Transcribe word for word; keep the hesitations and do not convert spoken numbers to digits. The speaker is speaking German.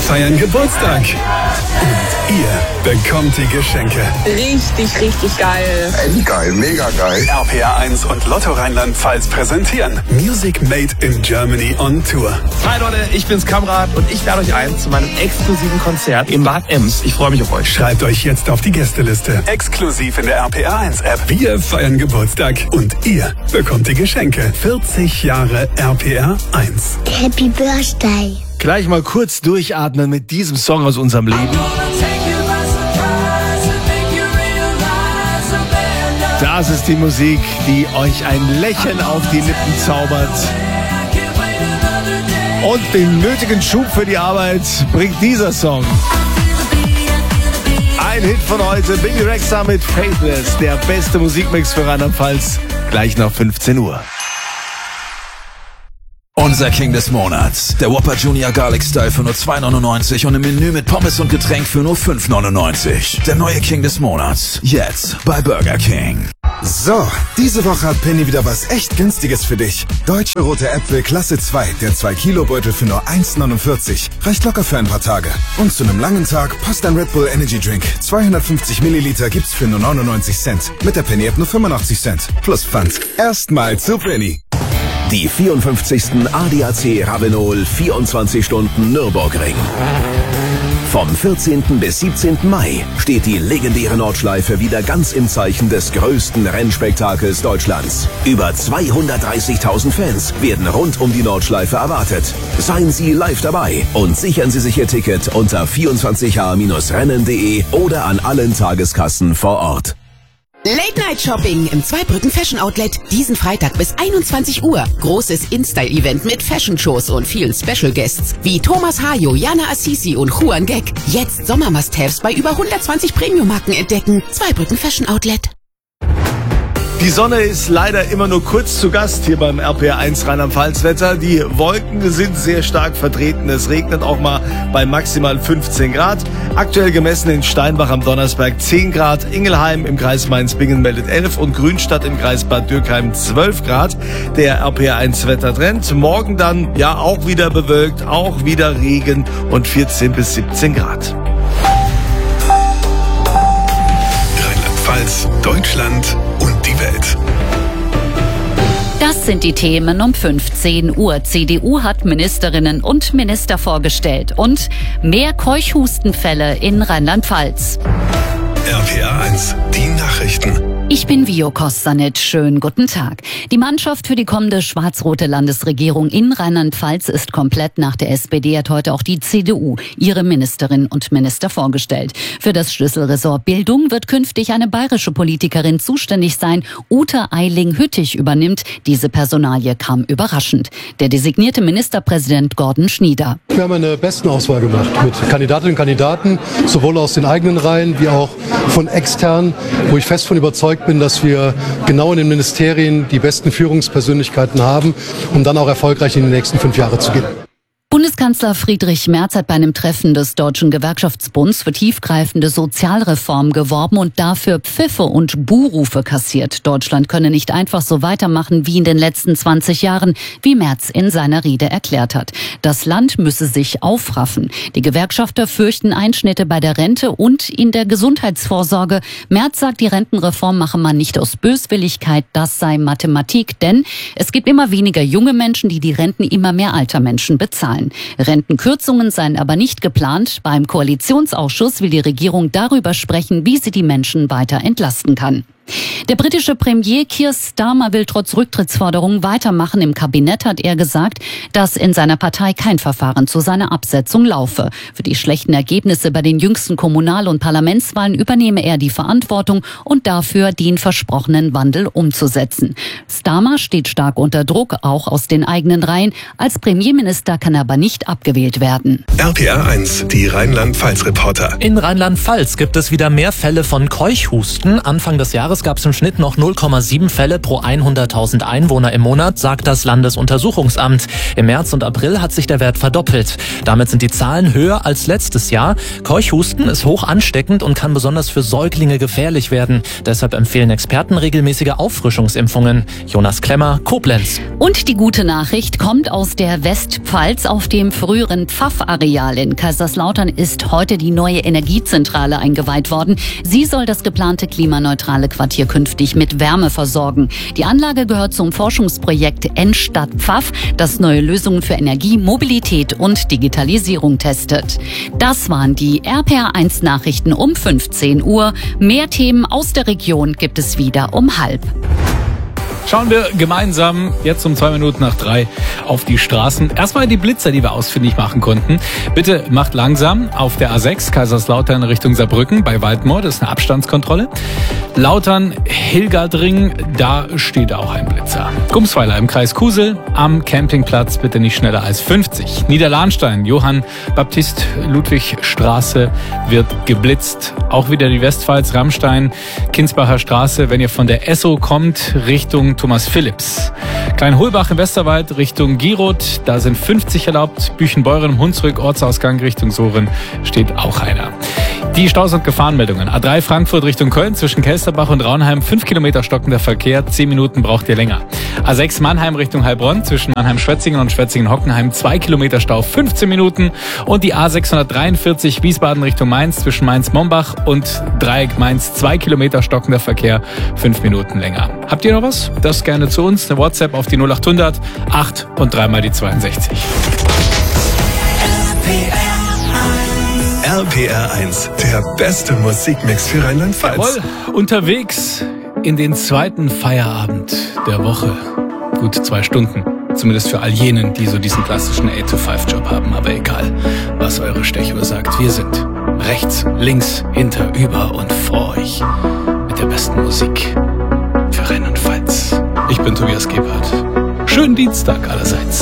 feiern Geburtstag. Und ihr bekommt die Geschenke. Richtig, richtig geil. Ey, geil, mega geil. R P R eins und Lotto Rheinland-Pfalz präsentieren Music Made in Germany on Tour. Hi Leute, ich bin's Kamrat und ich lade euch ein zu meinem exklusiven Konzert in Bad Ems. Ich freue mich auf euch. Schreibt euch jetzt auf die Gästeliste. Exklusiv in der R P R eins App. Wir feiern Geburtstag und ihr bekommt die Geschenke. vierzig Jahre R P R eins. Happy Birthday. Gleich mal kurz durchatmen mit diesem Song aus unserem Leben. Das ist die Musik, die euch ein Lächeln auf die Lippen zaubert. Und den nötigen Schub für die Arbeit bringt dieser Song. Ein Hit von heute, Bibi Rexha mit Faithless, der beste Musikmix für Rheinland-Pfalz, gleich nach fünfzehn Uhr. Unser King des Monats, der Whopper Junior Garlic Style für nur zwei neunundneunzig und im Menü mit Pommes und Getränk für nur fünf neunundneunzig. Der neue King des Monats, jetzt bei Burger King. So, diese Woche hat Penny wieder was echt Günstiges für dich. Deutsche rote Äpfel Klasse zwei, der zwei Kilo Beutel für nur eins neunundvierzig. Reicht locker für ein paar Tage. Und zu einem langen Tag passt ein Red Bull Energy Drink. zweihundertfünfzig Milliliter gibt's für nur neunundneunzig Cent. Mit der Penny App nur fünfundachtzig Cent. Plus Pfand. Erstmal zu Penny. Die vierundfünfzigsten A D A C Ravenol vierundzwanzig Stunden Nürburgring. Vom vierzehnten bis siebzehnten Mai steht die legendäre Nordschleife wieder ganz im Zeichen des größten Rennspektakels Deutschlands. Über zweihundertdreißigtausend Fans werden rund um die Nordschleife erwartet. Seien Sie live dabei und sichern Sie sich Ihr Ticket unter vierundzwanzig h rennen punkt de oder an allen Tageskassen vor Ort. Late Night Shopping im Zweibrücken Fashion Outlet diesen Freitag bis einundzwanzig Uhr. Großes In-Style-Event mit Fashion-Shows und vielen Special Guests wie Thomas Hayo, Jana Assisi und Juan Gek. Jetzt Sommer-Must-Haves bei über hundertzwanzig Premium-Marken entdecken. Zweibrücken Fashion Outlet. Die Sonne ist leider immer nur kurz zu Gast hier beim R P R eins Rheinland-Pfalz-Wetter. Die Wolken sind sehr stark vertreten. Es regnet auch mal bei maximal fünfzehn Grad. Aktuell gemessen in Steinbach am Donnersberg zehn Grad, Ingelheim im Kreis Mainz-Bingen meldet elf und Grünstadt im Kreis Bad Dürkheim zwölf Grad. Der R P R eins Wettertrend. Morgen dann ja auch wieder bewölkt, auch wieder Regen und vierzehn bis siebzehn Grad. Rheinland-Pfalz, Deutschland und die Welt. Das sind die Themen um fünfzehn Uhr. C D U hat Ministerinnen und Minister vorgestellt und mehr Keuchhustenfälle in Rheinland-Pfalz. R P R eins, die Nachrichten. Ich bin Vio Kostanic. Schönen guten Tag. Die Mannschaft für die kommende schwarz-rote Landesregierung in Rheinland-Pfalz ist komplett. Nach der S P D hat heute auch die C D U ihre Ministerinnen und Minister vorgestellt. Für das Schlüsselressort Bildung wird künftig eine bayerische Politikerin zuständig sein. Ute Eiling-Hüttich übernimmt. Diese Personalie kam überraschend. Der designierte Ministerpräsident Gordon Schnieder. Wir haben eine Bestenauswahl gemacht mit Kandidatinnen und Kandidaten, sowohl aus den eigenen Reihen wie auch von extern, wo ich fest von überzeugt bin, dass wir genau in den Ministerien die besten Führungspersönlichkeiten haben, um dann auch erfolgreich in die nächsten fünf Jahre zu gehen. Bundeskanzler Friedrich Merz hat bei einem Treffen des Deutschen Gewerkschaftsbunds für tiefgreifende Sozialreformen geworben und dafür Pfiffe und Buhrufe kassiert. Deutschland könne nicht einfach so weitermachen wie in den letzten zwanzig Jahren, wie Merz in seiner Rede erklärt hat. Das Land müsse sich aufraffen. Die Gewerkschafter fürchten Einschnitte bei der Rente und in der Gesundheitsvorsorge. Merz sagt, die Rentenreform mache man nicht aus Böswilligkeit, das sei Mathematik, denn es gibt immer weniger junge Menschen, die die Renten immer mehr alter Menschen bezahlen. Rentenkürzungen seien aber nicht geplant. Beim Koalitionsausschuss will die Regierung darüber sprechen, wie sie die Menschen weiter entlasten kann. Der britische Premier Keir Starmer will trotz Rücktrittsforderungen weitermachen. Im Kabinett hat er gesagt, dass in seiner Partei kein Verfahren zu seiner Absetzung laufe. Für die schlechten Ergebnisse bei den jüngsten Kommunal- und Parlamentswahlen übernehme er die Verantwortung und dafür den versprochenen Wandel umzusetzen. Starmer steht stark unter Druck, auch aus den eigenen Reihen. Als Premierminister kann er aber nicht abgewählt werden. R P R eins, die Rheinland-Pfalz-Reporter. In Rheinland-Pfalz gibt es wieder mehr Fälle von Keuchhusten. Anfang des Jahres Jahres gab es im Schnitt noch null Komma sieben Fälle pro hunderttausend Einwohner im Monat, sagt das Landesuntersuchungsamt. Im März und April hat sich der Wert verdoppelt. Damit sind die Zahlen höher als letztes Jahr. Keuchhusten ist hoch ansteckend und kann besonders für Säuglinge gefährlich werden. Deshalb empfehlen Experten regelmäßige Auffrischungsimpfungen. Jonas Klemmer, Koblenz. Und die gute Nachricht kommt aus der Westpfalz. Auf dem früheren Pfaff-Areal in Kaiserslautern ist heute die neue Energiezentrale eingeweiht worden. Sie soll das geplante klimaneutrale Quartier künftig mit Wärme versorgen. Die Anlage gehört zum Forschungsprojekt N-Stadt Pfaff, das neue Lösungen für Energie, Mobilität und Digitalisierung testet. Das waren die R P R eins Nachrichten um fünfzehn Uhr. Mehr Themen aus der Region gibt es wieder um halb. Schauen wir gemeinsam jetzt um zwei Minuten nach drei auf die Straßen. Erstmal die Blitzer, die wir ausfindig machen konnten. Bitte macht langsam auf der A sechs Kaiserslautern Richtung Saarbrücken bei Waldmoor. Das ist eine Abstandskontrolle. Lautern, Hilgardring, da steht auch ein Blitzer. Gumsweiler im Kreis Kusel am Campingplatz bitte nicht schneller als fünfzig. Niederlahnstein, Johann Baptist Ludwig Straße wird geblitzt. Auch wieder die Westpfalz, Rammstein, Kinsbacher Straße, wenn ihr von der Esso kommt, Richtung Thomas Philipps. Kleinholbach im Westerwald Richtung Gierot, da sind fünfzig erlaubt. Büchenbeuren im Hunsrück, Ortsausgang Richtung Soren steht auch einer. Die Staus- und Gefahrenmeldungen. A drei Frankfurt Richtung Köln zwischen Kelsterbach und Raunheim, fünf Kilometer stockender Verkehr, zehn Minuten braucht ihr länger. A sechs Mannheim Richtung Heilbronn zwischen Mannheim-Schwetzingen und Schwetzingen-Hockenheim, zwei Kilometer Stau, fünfzehn Minuten. Und die A sechshundertdreiundvierzig Wiesbaden Richtung Mainz zwischen Mainz-Mombach und Dreieck Mainz, zwei Kilometer stockender Verkehr, fünf Minuten länger. Habt ihr noch was? Das gerne zu uns. Eine WhatsApp auf die null acht hundert acht und dreimal die zweiundsechzig. R P R eins, der beste Musikmix für Rheinland-Pfalz. Jawohl, unterwegs in den zweiten Feierabend der Woche. Gut zwei Stunden. Zumindest für all jenen, die so diesen klassischen eight to five Job haben. Aber egal, was eure Stechuhr sagt. Wir sind rechts, links, hinter, über und vor euch mit der besten Musik für Rheinland-Pfalz. Ich bin Tobias Gebhardt. Schönen Dienstag allerseits.